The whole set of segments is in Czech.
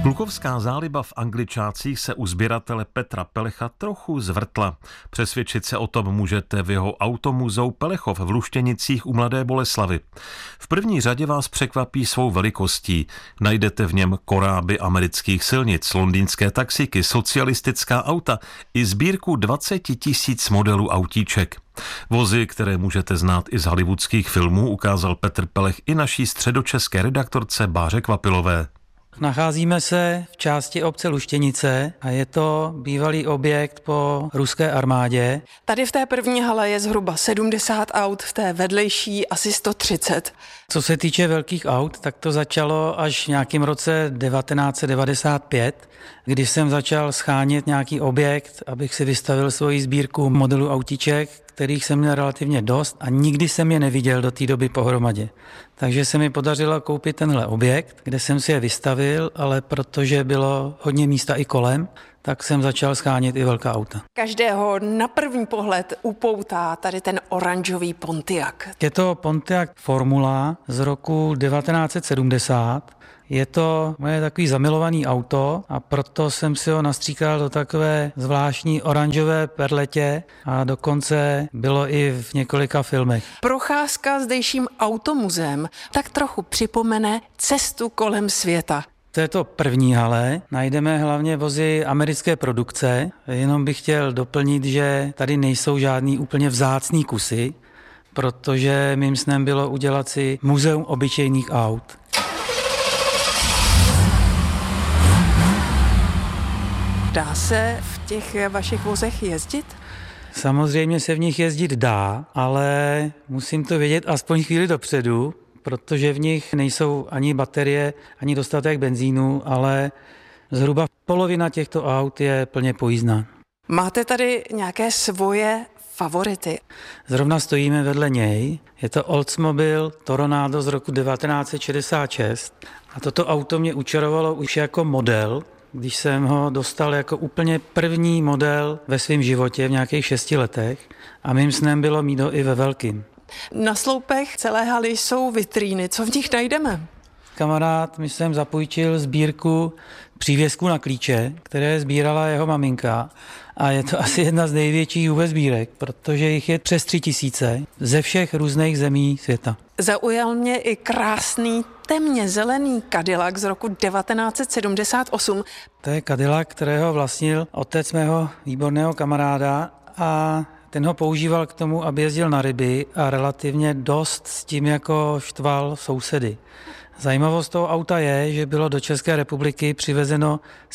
Klukovská záliba v Angličácích se u sběratele Petra Pelecha trochu zvrtla. Přesvědčit se o tom můžete v jeho automuzeu Pelechov v Luštěnicích u Mladé Boleslavi. V první řadě vás překvapí svou velikostí. Najdete v něm koráby amerických silnic, londýnské taxíky, socialistická auta i sbírku 20 000 modelů autíček. Vozy, které můžete znát i z hollywoodských filmů, ukázal Petr Pelech i naší středočeské redaktorce Báře Kvapilové. Nacházíme se v části obce Luštěnice a je to bývalý objekt po ruské armádě. Tady v té první hale je zhruba 70 aut, v té vedlejší asi 130. Co se týče velkých aut, tak to začalo až v nějakém roce 1995, když jsem začal schánět nějaký objekt, abych si vystavil svoji sbírku modelů autíček, kterých jsem měl relativně dost a nikdy jsem je neviděl do té doby pohromadě. Takže se mi podařilo koupit tenhle objekt, kde jsem si je vystavil, ale protože bylo hodně místa i kolem, tak jsem začal schánět i velká auta. Každého na první pohled upoutá tady ten oranžový Pontiac. Je to Pontiac Formula z roku 1970. Je to moje takový zamilovaný auto a proto jsem si ho nastříkal do takové zvláštní oranžové perletě a dokonce bylo i v několika filmech. Procházka zdejším automuzeem tak trochu připomene cestu kolem světa. V této první hale najdeme hlavně vozy americké produkce. Jenom bych chtěl doplnit, že tady nejsou žádný úplně vzácný kusy, protože mým snem bylo udělat si muzeum obyčejných aut. Dá se v těch vašich vozech jezdit? Samozřejmě se v nich jezdit dá, ale musím to vědět aspoň chvíli dopředu, protože v nich nejsou ani baterie, ani dostatek benzínu, ale zhruba polovina těchto aut je plně pojízdná. Máte tady nějaké svoje favority? Zrovna stojíme vedle něj. Je to Oldsmobile Toronado z roku 1966 a toto auto mě učarovalo už jako model, když jsem ho dostal jako úplně první model ve svém životě v nějakých 6 letech a mým snem bylo mít ho i ve velkým. Na sloupech celé haly jsou vitríny. Co v nich najdeme? Kamarád mi jsem zapůjčil sbírku přívěsků na klíče, které sbírala jeho maminka a je to asi jedna z největších vůbec sbírek, protože jich je přes 3000 ze všech různých zemí světa. Zaujal mě i krásný temně zelený Cadillac z roku 1978. To je Cadillac, kterého vlastnil otec mého výborného kamaráda a ten ho používal k tomu, aby jezdil na ryby a relativně dost s tím jako štval sousedy. Zajímavost toho auta je, že bylo do České republiky přivezeno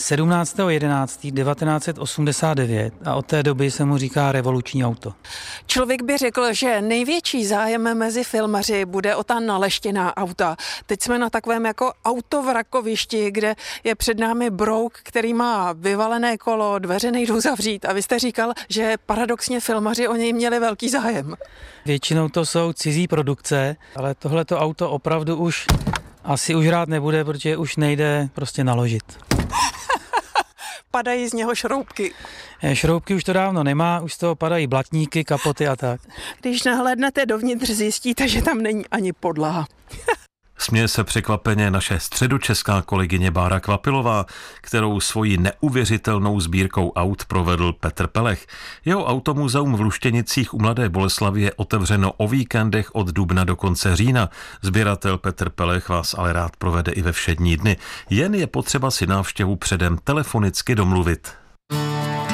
17.11.1989 a od té doby se mu říká revoluční auto. Člověk by řekl, že největší zájem mezi filmaři bude o ta naleštěná auta. Teď jsme na takovém jako autovrakovišti, kde je před námi brouk, který má vyvalené kolo, dveře nejdou zavřít a vy jste říkal, že paradoxně filmaři o něj měli velký zájem. Většinou to jsou cizí produkce, ale tohleto auto opravdu už asi už rád nebude, protože už nejde prostě naložit. Padají z něho šroubky. Šroubky už to dávno nemá, už z toho padají blatníky, kapoty a tak. Když nahlédnete dovnitř, zjistíte, že tam není ani podlaha. Směje se překvapeně naše středočeská kolegyně Bára Kvapilová, kterou svojí neuvěřitelnou sbírkou aut provedl Petr Pelech. Jeho automuzeum v Luštěnicích u Mladé Boleslavi je otevřeno o víkendech od dubna do konce října. Sběratel Petr Pelech vás ale rád provede i ve všední dny. Jen je potřeba si návštěvu předem telefonicky domluvit.